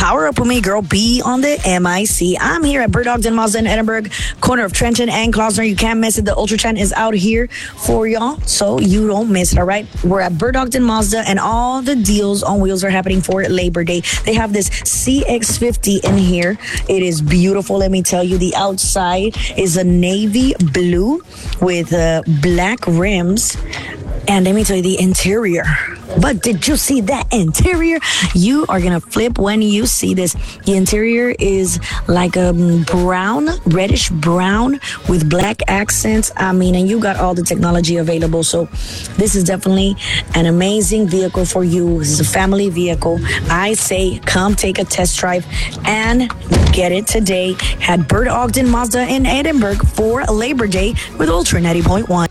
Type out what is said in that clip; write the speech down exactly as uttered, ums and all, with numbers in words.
Power up with me, girl. Be on the M I C. I'm here at Bird Ogden Mazda in Edinburgh, corner of Trenton and Klausner. You can't miss it. The Ultra ten is out here for y'all, so you don't miss it, all right? We're at Bird Ogden Mazda, and all the deals on wheels are happening for Labor Day. They have this C X fifty in here. It is beautiful, let me tell you. The outside is a navy blue with uh, black rims. And let me tell you, the interior. But did you see that interior? You are going to flip when you see this. The interior is like a brown, reddish brown with black accents. I mean, and you got all the technology available. So this is definitely an amazing vehicle for you. This is a family vehicle. I say come take a test drive and get it today at Bird Ogden Mazda in Edinburgh for Labor Day with Ultra ninety point one.